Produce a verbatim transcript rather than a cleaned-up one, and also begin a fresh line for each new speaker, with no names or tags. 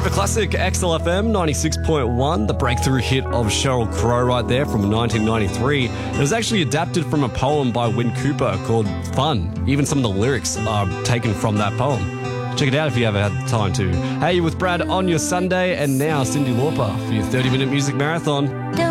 Super Classic, X L F M ninety-six point one, the breakthrough hit of Sheryl Crow right there from nineteen ninety-three. It was actually adapted from a poem by Win Cooper called Fun. Even some of the lyrics are taken from that poem. Check it out if you ever had time to. Hey, you're with Brad on your Sunday, and now Cyndi Lauper for your thirty-minute music marathon.